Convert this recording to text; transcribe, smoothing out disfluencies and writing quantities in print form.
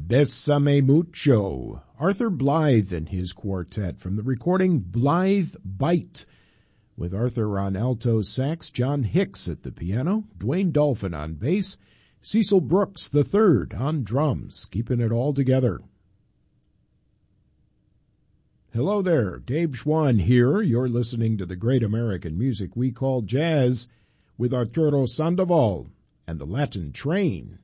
Bésame Mucho, Arthur Blythe and his quartet from the recording Blythe Bite, with Arthur on alto sax, John Hicks at the piano, Dwayne Dolphin on bass, Cecil Brooks III on drums, keeping it all together. Hello there, Dave Schwann here. You're listening to the great American music we call jazz with Arturo Sandoval and the Latin Train.